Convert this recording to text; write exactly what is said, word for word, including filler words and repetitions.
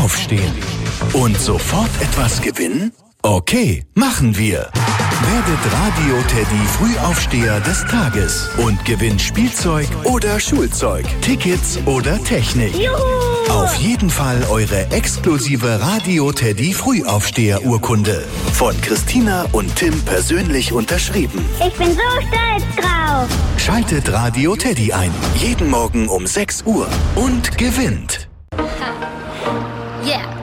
aufstehen. Und sofort etwas gewinnen? Okay, machen wir. Werdet Radio Teddy Frühaufsteher des Tages und gewinnt Spielzeug oder Schulzeug, Tickets oder Technik. Juhu! Auf jeden Fall eure exklusive Radio Teddy Frühaufsteher-Urkunde. Von Christina und Tim persönlich unterschrieben. Ich bin so stolz drauf. Schaltet Radio Teddy ein. Jeden Morgen um sechs Uhr. Und gewinnt. Yeah.